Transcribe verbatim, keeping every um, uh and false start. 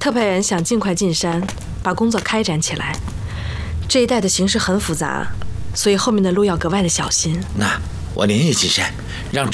特派员想尽快进山，把工作开展起来。这一带的形势很复杂，所以后面的路要格外的小心。 那我连夜进山，让